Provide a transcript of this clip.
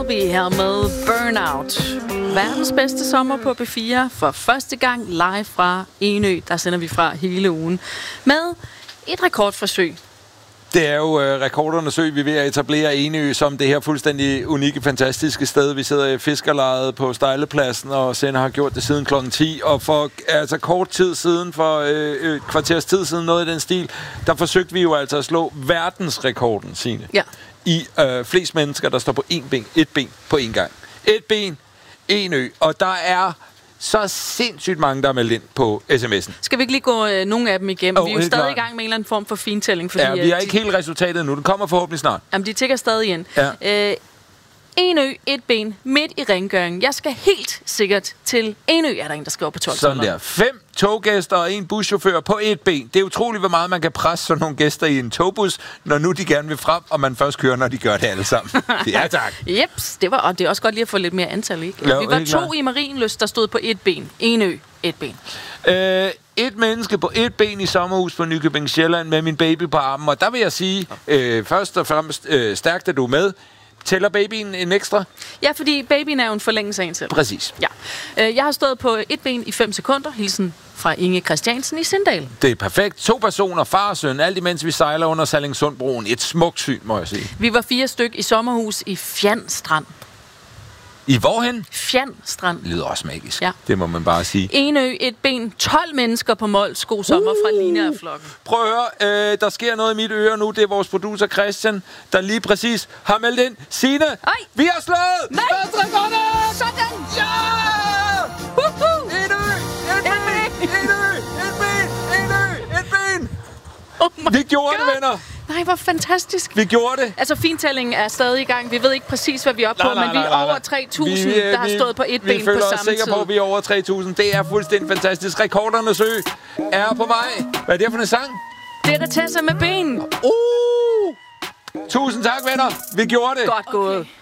Welby her med Burnout. Verdens bedste sommer på B4 for første gang live fra Enø. Der sender vi fra hele ugen med et rekordforsøg. Det er jo rekordernes ø, vi er ved at etablere Enø som det her fuldstændig unikke, fantastiske sted. Vi sidder i fiskerlejet på Stejlepladsen og sender har gjort det siden kl. 10. Og for kort tid siden, for kvarters tid siden, noget i den stil, der forsøgte vi jo altså at slå verdensrekorden, Signe. Ja. I flest mennesker, der står på et ben på en gang. Et ben, en ø. Og der er så sindssygt mange, der er meldt ind på sms'en. Skal vi ikke lige gå nogle af dem igennem? Vi er jo stadig i gang med en eller anden form for fintælling. Fordi, ja, vi har ikke helt resultatet nu. Den kommer forhåbentlig snart. Jamen, de tækker stadig ind. Ja. Enø, et ben, midt i rengøringen. Jeg skal helt sikkert til Enø, er der en, der skriver på 12. Sådan der. 5 toggæster og en buschauffør på et ben. Det er utroligt, hvor meget man kan presse sådan nogle gæster i en togbus, når nu de gerne vil frem, og man først kører, når de gør det alle sammen. Ja, tak. Jeps, det er også godt lige at få lidt mere antal, ikke? Jo, vi var 2 i Marienlyst, der stod på et ben. Enø, et ben. Et menneske på et ben i sommerhus på Nykøbing Sjælland med min baby på armen. Og der vil jeg sige, først og fremmest, stærkt er du med. Tæller babyen en ekstra? Ja, fordi babyen er jo en forlængelse af en selv. Præcis. Ja. Jeg har stået på et ben i 5 sekunder. Hilsen fra Inge Christiansen i Sindal. Det er perfekt. 2 personer, far og søn, alt imens vi sejler under Sallingsundbroen. Et smukt syn, må jeg sige. Vi var 4 styk i sommerhus i Fjandstrand. I hvorhen? Fjandstrand. Det lyder også magisk. Ja. Det må man bare sige. Enø, et ben, 12 mennesker på Mols. God sommer fra Lina og flokken. Prøv at høre, der sker noget i mit øre nu. Det er vores producer Christian, der lige præcis har meldt ind. Signe, vi har slået! Nej! Sådan! Ja! Enø! Et ben! Enø! Et ben! Enø! Et ben! Vi gjorde det, venner! Nej, hvor fantastisk. Vi gjorde det. Altså, fintællingen er stadig i gang. Vi ved ikke præcis, hvad vi er oppe på, men vi er over 3.000, der har stået på et ben på samme tid. Vi føler os sikre på, at vi er over 3.000. Det er fuldstændig fantastisk. Rekordernes ø er på vej. Hvad er det for en sang? Det er der Tessa med ben. Tusind tak, venner. Vi gjorde det. Godt gået.